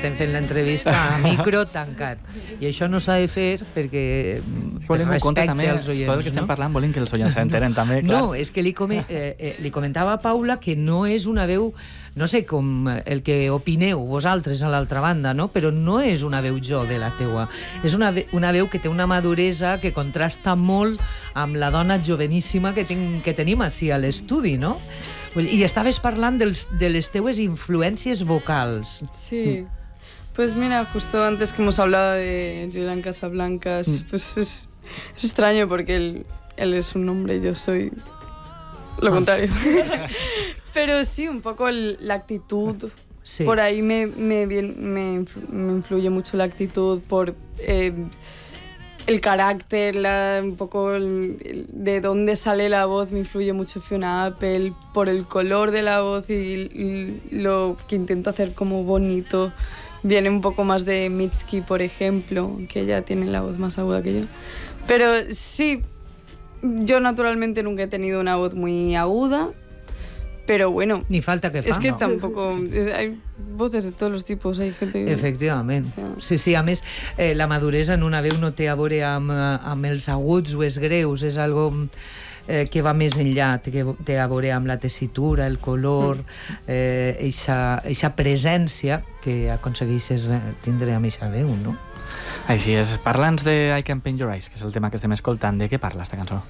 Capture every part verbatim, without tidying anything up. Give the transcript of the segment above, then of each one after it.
estem fent l'entrevista a micro tancat. I això no s'ha de fer perquè per respecte també, als oients. Tot el que estem no? parlant volem que els oients s'enteren no, també, clar. No, és que li, come, eh, eh, li comentava a Paula que no és una veu, no sé com el que opineu vosaltres a l'altra banda, no? Però no és una veu jo de la teua. És una, ve una veu que té una maduresa que contrasta molt amb la dona joveníssima que, ten que tenim així a l'estudi, no? I estaves parlant dels, de les teues influències vocals. Sí. Pues mira, justo antes que hemos hablado de Julián Casablancas, mm. pues es, es extraño porque él, él es un hombre y yo soy lo ah. contrario. Pero sí, un poco el, la actitud. Sí. Por ahí me, me, me, influ, me influye mucho la actitud por... Eh, el carácter, la, un poco el, el, de dónde sale la voz me influye mucho Fiona Apple, por el color de la voz y, y lo que intento hacer como bonito. Viene un poco más de Mitski, por ejemplo, que ella tiene la voz más aguda que yo. Pero sí, yo naturalmente nunca he tenido una voz muy aguda, pero bueno... Ni falta que fa, Es que no? tampoco... Hay voces de todos los tipos, hay gente... Que... Efectivament. Sí, sí, a més, eh, la maduresa en una veu no té a veure amb, amb els aguts o els greus, és algo eh, que va més enllà, té, té a veure amb la tessitura, el color, eh, eixa, eixa presència que aconsegueixes tindre amb eixa veu, no? Així és. Parla'ns de I Can Paint Your Eyes, que és el tema que estem escoltant. De què parla esta cançó?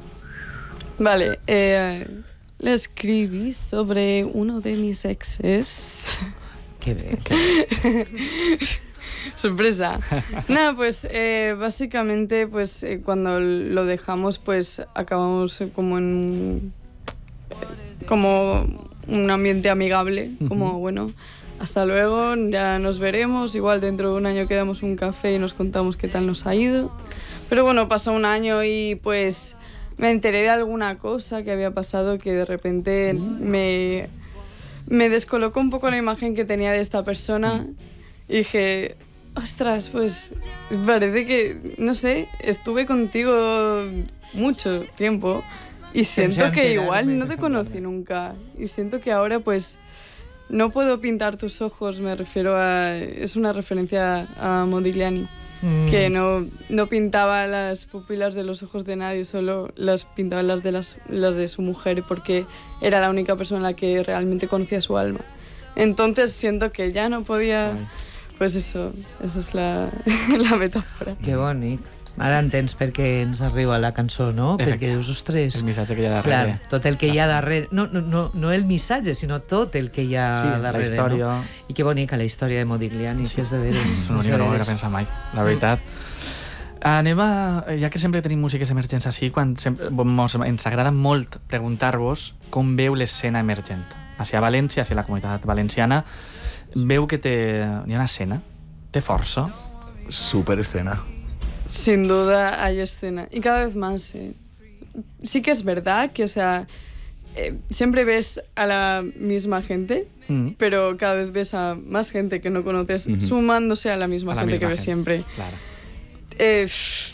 Vale, eh... la escribí sobre uno de mis exes. Qué bien. Qué bien. Sorpresa. Nada, pues eh, básicamente pues eh, cuando lo dejamos pues acabamos como en eh, como un ambiente amigable, uh-huh. como bueno, hasta luego, ya nos veremos, igual dentro de un año quedamos un café y nos contamos qué tal nos ha ido. Pero bueno, pasó un año y pues me enteré de alguna cosa que había pasado que de repente me, me descolocó un poco la imagen que tenía de esta persona y dije, ostras, pues parece que, no sé, estuve contigo mucho tiempo y siento que igual no te conocí nunca y siento que ahora pues no puedo pintar tus ojos, me refiero a, es una referencia a Modigliani. Que no, no pintaba las pupilas de los ojos de nadie, solo las pintaba las de, las, las de su mujer porque era la única persona en la que realmente conocía su alma. Entonces siento que ya no podía... Ay. Pues eso, eso es la, la metáfora. Que bonic. Ara entens per què ens arriba la cançó, no? Perquè dius, ostres... El missatge que hi ha darrere. Clar, tot el que hi ha darrere... No, no, no, no el missatge, sinó tot el que hi ha sí, darrere, la història... no? I que bonica la història de Modigliani, sí. que és de veres. No, no, no m'ho he pensat mai, la veritat. Anem a... Ja que sempre tenim músiques emergents així, quan sempre, mos, ens agrada molt preguntar-vos com veu l'escena emergent. Així a València, així a la comunitat valenciana, veu que té... hi ha una escena, té força. Super escena. Sin duda hay escena. Y cada vez más. Eh. Sí que es verdad que, o sea, eh, siempre ves a la misma gente, mm. pero cada vez ves a más gente que no conoces mm-hmm. sumándose a la misma a la gente misma que ves gente. Siempre. Claro. Eh,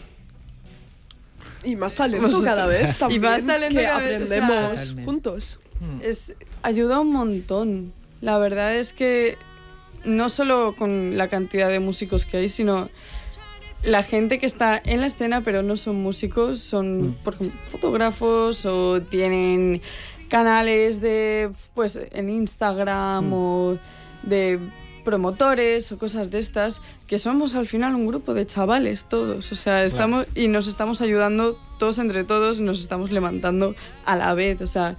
y más talento pues, cada vez también. Y más talento que cada aprendemos vez, o sea, juntos. Es, ayuda un montón. La verdad es que no solo con la cantidad de músicos que hay, sino... la gente que está en la escena pero no son músicos, son por ejemplo, fotógrafos o tienen canales de pues en Instagram mm. o de promotores o cosas de estas, que somos al final un grupo de chavales todos, o sea, estamos claro. y nos estamos ayudando todos entre todos y nos estamos levantando a la vez, o sea,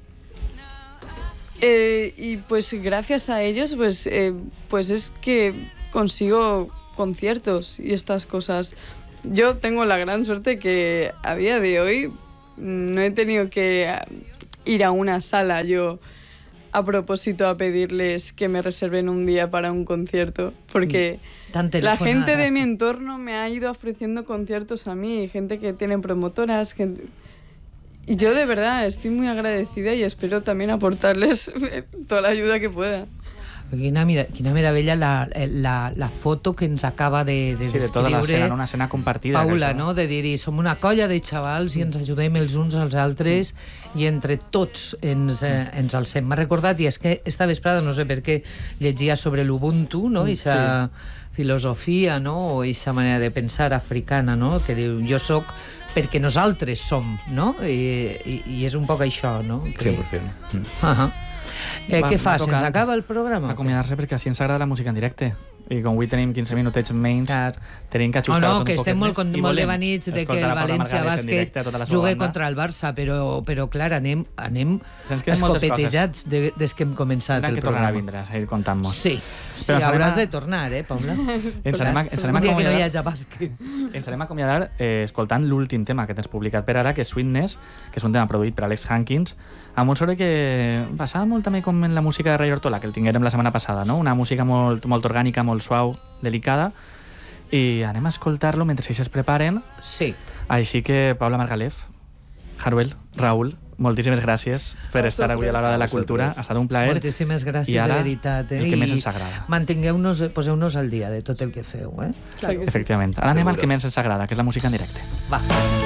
eh, y pues gracias a ellos pues, eh, pues es que consigo conciertos y estas cosas. Yo tengo la gran suerte que a día de hoy no he tenido que ir a una sala yo a propósito a pedirles que me reserven un día para un concierto, porque la gente de mi entorno me ha ido ofreciendo conciertos a mí, gente que tiene promotoras, gente... y yo de verdad estoy muy agradecida y espero también aportarles toda la ayuda que pueda. Quina, quina meravella la, la, la foto que ens acaba de, de sí, de tota l'escena, una escena compartida. Paula, no? De dir-hi, som una colla de xavals i ens ajudem els uns als altres mm. i entre tots ens, eh, ens alcem. M'ha recordat, i és que esta vesprada, no sé per què, llegia sobre l'Ubuntu, no? Ixa sí. filosofia, no? O ixa manera de pensar africana, no? Que diu, jo sóc perquè nosaltres som, no? I, i, i és un poc això, no? Que... cent per cent. Mm. Uh -huh. Eh, Va, què fa? Se'ns acaba el programa? Acomiadar-se perquè així ens agrada la música en directe. I com avui tenim quinze minutets menys, Clar. tenim que ajustar-ho oh, no, tot que un estem molt, més. molt de banits de que el València Bàsquet jugui contra el Barça, però, però clar, anem, anem escopetejats de, des que hem començat Tindran el que programa. tornar a vindre, a seguir contant-nos. Sí, sí hauràs de tornar, eh, Paula? Ens anem a, ens anem a un dia que no hi acomiadar, hagi bàsquet. ens anem a acomiadar eh, escoltant l'últim tema que tens publicat per ara, que és Sweetness, que és un tema produït per Alex Hankins, amb un solo que passava molt també com en la música de Ray Ortola, que el tinguérem la setmana passada, no? Una música molt, molt orgànica, molt suau, delicada, i anem a escoltar-lo mentre ells es preparen. Sí. Així que, Paula Margalef, Harold, Raül, moltíssimes gràcies per a estar avui a l'Hora de la Cultura. Ha estat un plaer. Moltíssimes gràcies, ara, de veritat. Eh? el que més ens agrada. Mantingueu-nos, poseu-nos al dia de tot el que feu. Eh? Efectivament. Ara anem al que més ens agrada, que és la música en directe. Va.